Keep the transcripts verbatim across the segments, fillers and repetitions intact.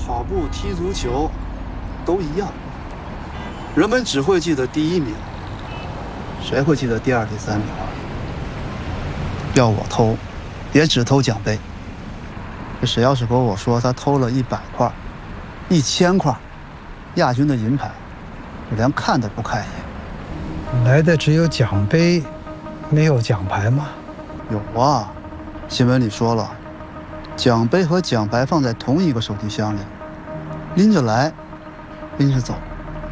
跑步、踢足球，都一样。人们只会记得第一名，谁会记得第二、第三名啊？要我偷，也只偷奖杯。这谁要是和我说他偷了一百块、一千块，亚军的银牌，我连看都不看一眼。 来的只有奖杯，没有奖牌吗？ 有啊，新闻里说了，奖杯和奖牌放在同一个手提箱里，拎着来，拎着走。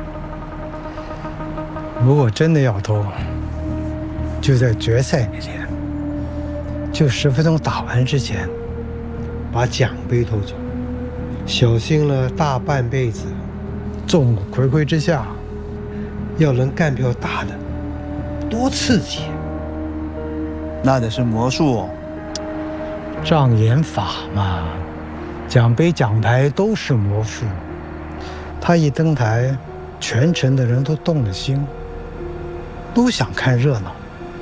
如果真的要偷，就在决赛那天，就十分钟打完之前，把奖杯偷走，小心了大半辈子，众目睽睽之下，要能干票大的，多刺激！ 那得是魔术， 障眼法嘛，奖杯奖牌都是魔术。他一登台，全城的人都动了心，都想看热闹。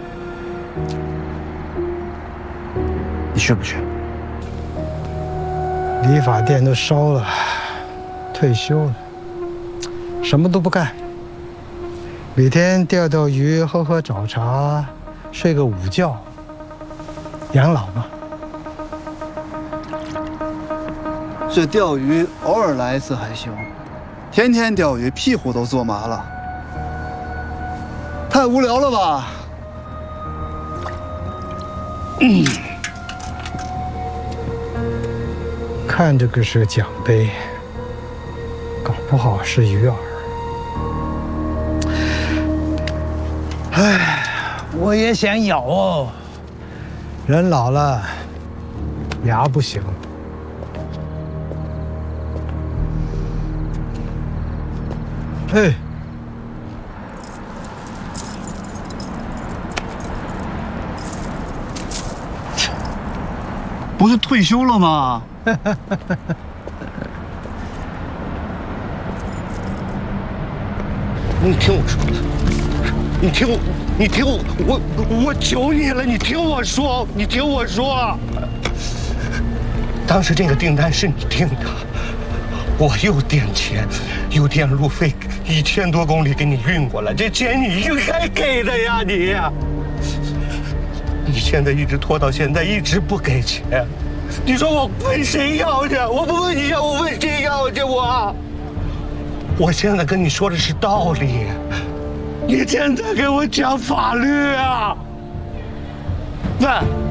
你去不去？ 理发店都烧了，退休了，什么都不干，每天钓钓鱼，喝喝早茶，睡个午觉，养老嘛。 这钓鱼偶尔来一次还行，天天钓鱼屁股都坐麻了，太无聊了吧？嗯。 看这个是奖杯，搞不好是鱼饵。唉，我也想咬哦。人老了，牙不行。嘿， 不是退休了吗？ 你听我说，你听我，你听我，我我求你了，你听我说，你听我说。当时这个订单是你订的，我又垫钱，又垫路费，一千多公里给你运过来，这钱你应该给的呀，你。你现在一直拖到现在，一直不给钱。你说我问谁要去？我不问你要，我问谁要去？我，我现在跟你说的是道理，你现在给我讲法律啊！问。